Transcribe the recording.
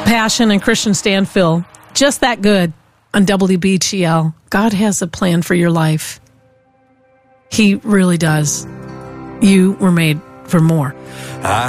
Passion and Christian Stanfill, just that good on WBGL. God has a plan for your life. He really does. You were made for more.